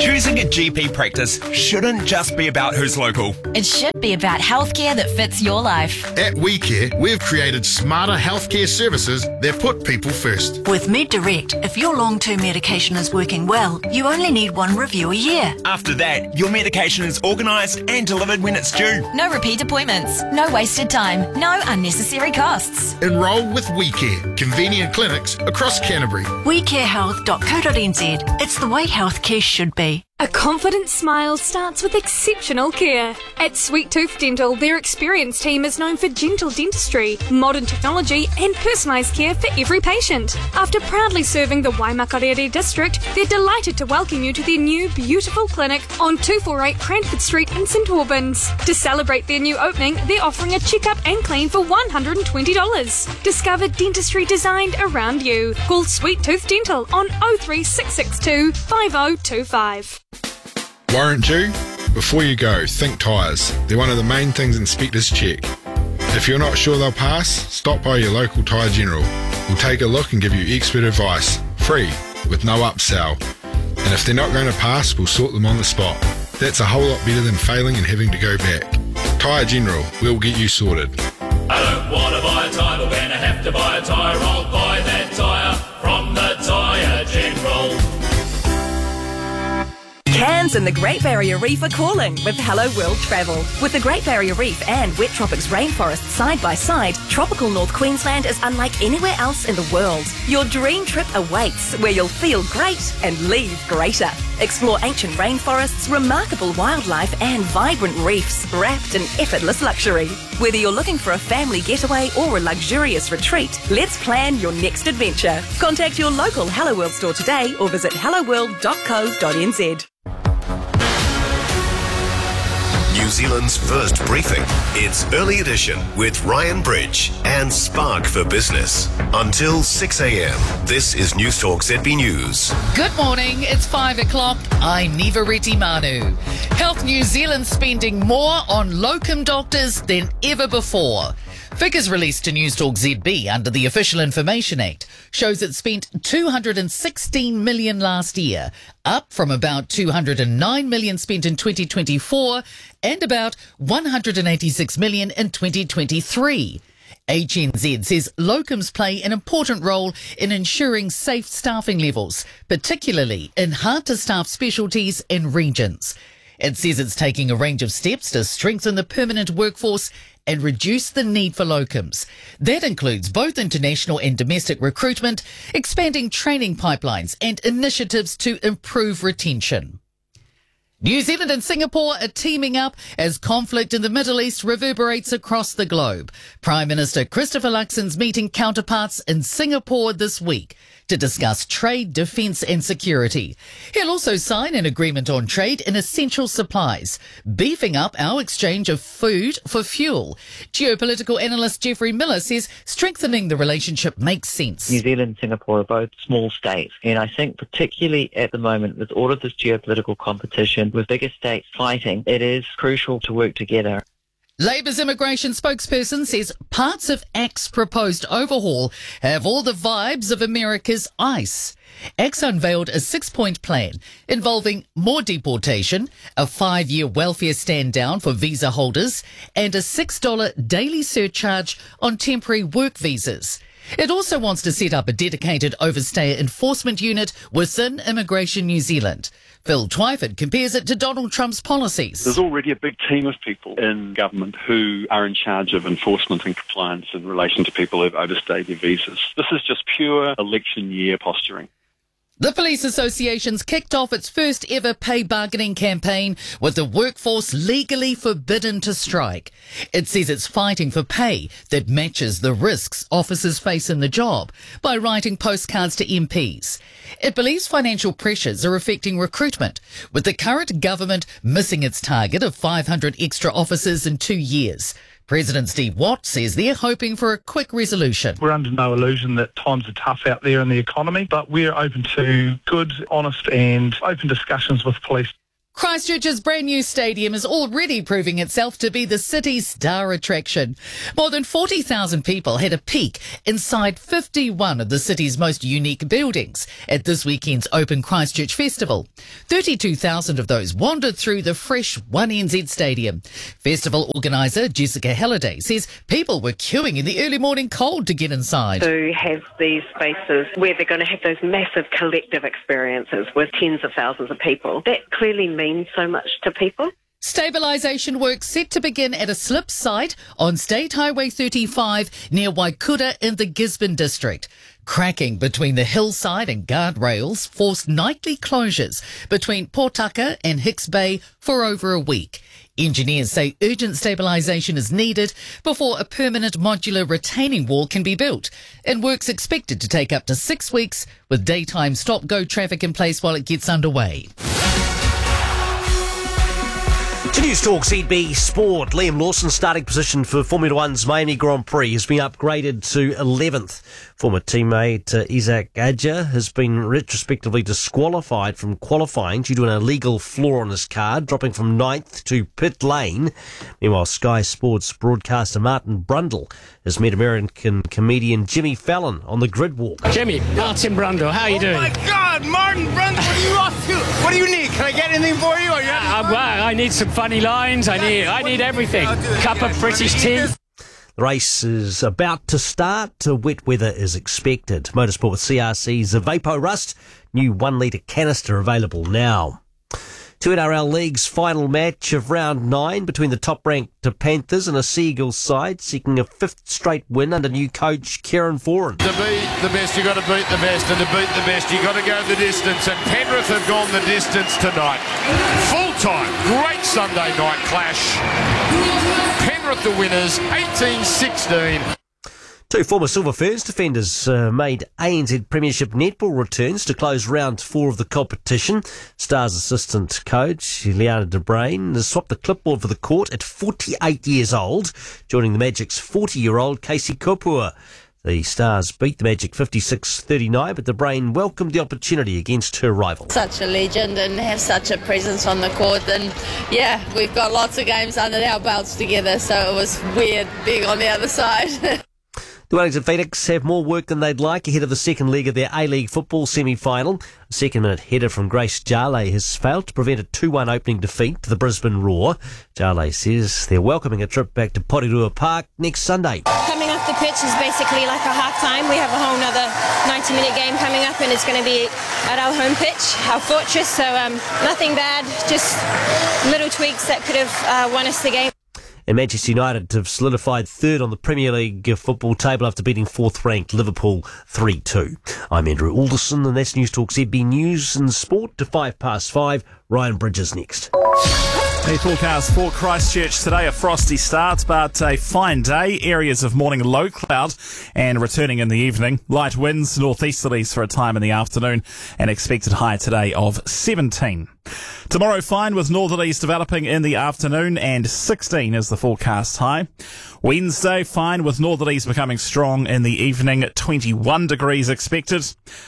Choosing a GP practice shouldn't just be about who's local. It should be about healthcare that fits your life. At WeCare, we've created smarter healthcare services that put people first. With MedDirect, if your long-term medication is working well, you only need one review a year. After that, your medication is organised and delivered when it's due. No repeat appointments, no wasted time, no unnecessary costs. Enrol with WeCare, convenient clinics across Canterbury. WeCareHealth.co.nz. It's the way healthcare should be. A confident smile starts with exceptional care. At Sweet Tooth Dental, their experienced team is known for gentle dentistry, modern technology and personalised care for every patient. After proudly serving the Waimakarere district, they're delighted to welcome you to their new beautiful clinic on 248 Cranford Street in St Albans. To celebrate their new opening, they're offering a checkup and clean for $120. Discover dentistry designed around you. Call Sweet Tooth Dental on 03662 5025. Warrant due? Before you go, think tyres. They're one of the main things inspectors check. If you're not sure they'll pass, stop by your local Tyre General. We'll take a look and give you expert advice, free, with no upsell. And if they're not going to pass, we'll sort them on the spot. That's a whole lot better than failing and having to go back. Tyre General, we'll get you sorted. I don't want to buy a tyre, but when I have to buy a tyre, I'll buy that tyre from the Tyre General. Cairns and the Great Barrier Reef are calling with Hello World Travel. With the Great Barrier Reef and Wet Tropics rainforest side by side, tropical North Queensland is unlike anywhere else in the world. Your dream trip awaits, where you'll feel great and leave greater. Explore ancient rainforests, remarkable wildlife and vibrant reefs wrapped in effortless luxury. Whether you're looking for a family getaway or a luxurious retreat, let's plan your next adventure. Contact your local Hello World store today or visit helloworld.co.nz. New Zealand's first briefing. It's Early Edition with Ryan Bridge and Spark for Business. Until 6 a.m. This is Newstalk ZB News. Good morning, it's 5 o'clock. I'm Niva Retimanu. Health New Zealand spending more on locum doctors than ever before. Figures released to Newstalk ZB under the Official Information Act shows it spent $216 million last year, up from about $209 million spent in 2024 and about $186 million in 2023. HNZ says locums play an important role in ensuring safe staffing levels, particularly in hard-to-staff specialties and regions. It says it's taking a range of steps to strengthen the permanent workforce and reduce the need for locums. That includes both international and domestic recruitment, expanding training pipelines and initiatives to improve retention. New Zealand and Singapore are teaming up as conflict in the Middle East reverberates across the globe. Prime Minister Christopher Luxon's meeting counterparts in Singapore this week to discuss trade, defence and security. He'll also sign an agreement on trade in essential supplies, beefing up our exchange of food for fuel. Geopolitical analyst Jeffrey Miller says strengthening the relationship makes sense. New Zealand and Singapore are both small states, and I think particularly at the moment with all of this geopolitical competition, with bigger states fighting, it is crucial to work together. Labour's immigration spokesperson says parts of ACT's proposed overhaul have all the vibes of America's ICE. ACT unveiled a 6-point plan involving more deportation, a 5-year welfare stand down for visa holders, and a $6 daily surcharge on temporary work visas. It also wants to set up a dedicated overstayer enforcement unit within Immigration New Zealand. Phil Twyford compares it to Donald Trump's policies. There's already a big team of people in government who are in charge of enforcement and compliance in relation to people who've overstayed their visas. This is just pure election year posturing. The Police Association's kicked off its first ever pay bargaining campaign with the workforce legally forbidden to strike. It says it's fighting for pay that matches the risks officers face in the job by writing postcards to MPs. It believes financial pressures are affecting recruitment, with the current government missing its target of 500 extra officers in 2 years. President Steve Watt says they're hoping for a quick resolution. We're under no illusion that times are tough out there in the economy, but we're open to good, honest and open discussions with police. Christchurch's brand new stadium is already proving itself to be the city's star attraction. More than 40,000 people had a peek inside 51 of the city's most unique buildings at this weekend's Open Christchurch Festival. 32,000 of those wandered through the fresh 1NZ Stadium. Festival organiser Jessica Halliday says people were queuing in the early morning cold to get inside. To have these spaces where they're going to have those massive collective experiences with tens of thousands of people, that clearly means so much to people. Stabilisation work set to begin at a slip site on State Highway 35 near Waikura in the Gisborne district. Cracking between the hillside and guardrails forced nightly closures between Pōtaka and Hicks Bay for over a week. Engineers say urgent stabilisation is needed before a permanent modular retaining wall can be built, and work's expected to take up to 6 weeks with daytime stop-go traffic in place while it gets underway. To News Talk ZB Sport, Liam Lawson's starting position for Formula One's Miami Grand Prix has been upgraded to 11th. Former teammate Isaac Adja has been retrospectively disqualified from qualifying due to an illegal flaw on his car, dropping from 9th to pit lane. Meanwhile, Sky Sports broadcaster Martin Brundle has met American comedian Jimmy Fallon on the grid walk. Jimmy, Martin Brundle, how are you doing? Oh my God, Martin Brundle, what are you off to? What do you need? Can I get anything for you? I need some funny lines. I need everything. Cup of British tea. The race is about to start. Wet weather is expected. Motorsport with CRC's Vapo Rust. New 1 litre canister available now. Two NRL League's final match of round 9 between the top-ranked Panthers and a Seagulls side seeking a 5th straight win under new coach Kieran Foran. To be the best, you've got to beat the best, and to beat the best, you've got to go the distance, and Penrith have gone the distance tonight. Full-time, great Sunday night clash. Penrith the winners, 18-16. Two former Silver Ferns defenders made ANZ Premiership netball returns to close round 4 of the competition. Stars assistant coach Liana de Bruin has swapped the clipboard for the court at 48 years old, joining the Magic's 40-year-old Casey Kopua. The Stars beat the Magic 56-39, but de Bruin welcomed the opportunity against her rival. Such a legend and have such a presence on the court, and yeah, we've got lots of games under our belts together, so it was weird being on the other side. The Wellington Phoenix have more work than they'd like ahead of the second leg of their A-League football semi-final. A second-minute header from Grace Jale has failed to prevent a 2-1 opening defeat to the Brisbane Roar. Jale says they're welcoming a trip back to Porirua Park next Sunday. Coming off the pitch is basically like a half-time. We have a whole nother 90-minute game coming up, and it's going to be at our home pitch, our fortress. So nothing bad, just little tweaks that could have won us the game. And Manchester United have solidified third on the Premier League football table after beating 4th-ranked Liverpool 3-2. I'm Andrew Alderson, and that's News Talk ZB News and Sport to 5:05. Ryan Bridges next. A forecast for Christchurch today, a frosty start, but a fine day. Areas of morning low cloud and returning in the evening. Light winds, northeasterlies for a time in the afternoon, and expected high today of 17. Tomorrow fine with northerlies developing in the afternoon, and 16 is the forecast high. Wednesday fine with northerlies becoming strong in the evening, 21 degrees expected.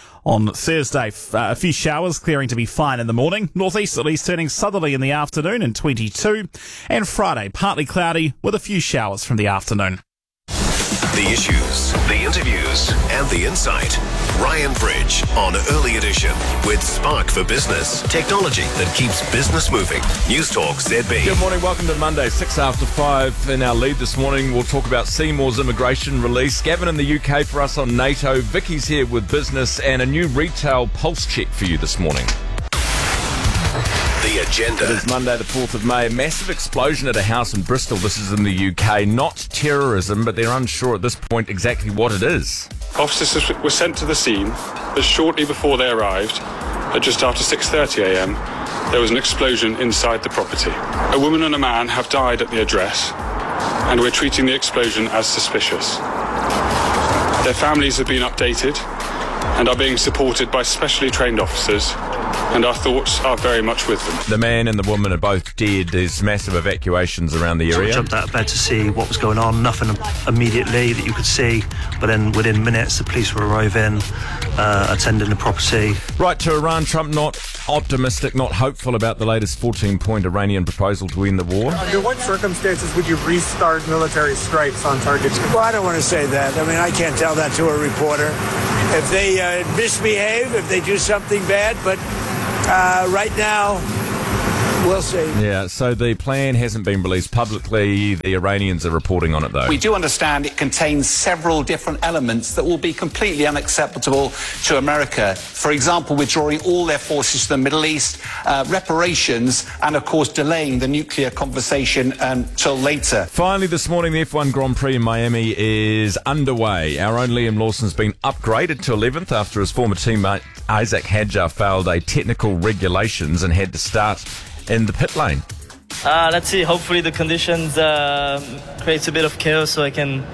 On Thursday, a few showers clearing to be fine in the morning. Northeasterlies turning southerly in the afternoon and 22. And Friday, partly cloudy with a few showers from the afternoon. The issues, the interviews, and the insight. Ryan Bridge on Early Edition with Spark for Business. Technology that keeps business moving. News Talk ZB. Good morning. Welcome to Monday, 6:05. In our lead this morning, we'll talk about Seymour's immigration release. Gavin in the UK for us on NATO. Vicky's here with business and a new retail pulse check for you this morning. The agenda. It is Monday, the 4th of May. A massive explosion at a house in Bristol. This is in the UK. Not terrorism, but they're unsure at this point exactly what it is. Officers were sent to the scene, but shortly before they arrived, at just after 6:30 a.m, there was an explosion inside the property. A woman and a man have died at the address, and we're treating the explosion as suspicious. Their families have been updated and are being supported by specially trained officers and our thoughts are very much with them. The man and the woman are both dead. There's massive evacuations around the So we area. jumped out of bed to see what was going on. Nothing immediately that you could see, but then within minutes the police were arriving, attending the property. Right to Iran, Trump not optimistic, not hopeful about the latest 14-point Iranian proposal to end the war. Under what circumstances would you restart military strikes on targets? Well, I don't want to say that. I mean, I can't tell that to a reporter. If they misbehave, if they do something bad, but right now, we'll see. Yeah, so the plan hasn't been released publicly. The Iranians are reporting on it, though. We do understand it contains several different elements that will be completely unacceptable to America. For example, withdrawing all their forces to the Middle East, reparations, and, of course, delaying the nuclear conversation until later. Finally, this morning, the F1 Grand Prix in Miami is underway. Our own Liam Lawson's been upgraded to 11th after his former teammate Isaac Hadjar failed a technical regulations and had to start in the pit lane. Let's see. Hopefully the conditions creates a bit of chaos so I can